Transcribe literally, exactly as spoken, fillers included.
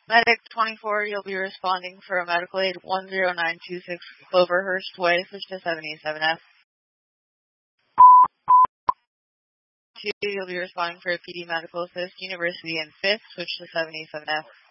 Medic twenty-four, you'll be responding for a medical aid one zero nine two six Cloverhurst Way, switch to seventy-seven F. two, you'll be responding for a P D medical assist, University and fifth, switch to seventy-seven F.